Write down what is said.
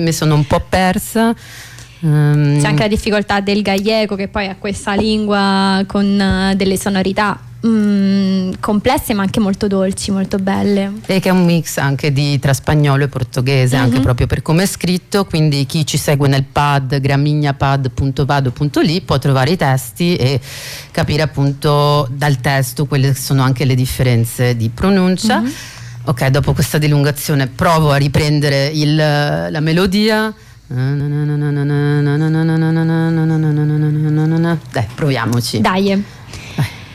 mi sono un po' persa. C'è anche la difficoltà del gallego, che poi ha questa lingua con delle sonorità complesse ma anche molto dolci, molto belle, e che è un mix anche tra spagnolo e portoghese, anche proprio per come è scritto. Quindi chi ci segue nel pad gramignapad.vado.li può trovare i testi e capire appunto dal testo quelle che sono anche le differenze di pronuncia. Ok, dopo questa dilungazione provo a riprendere la melodia. Dai, proviamoci. Dai.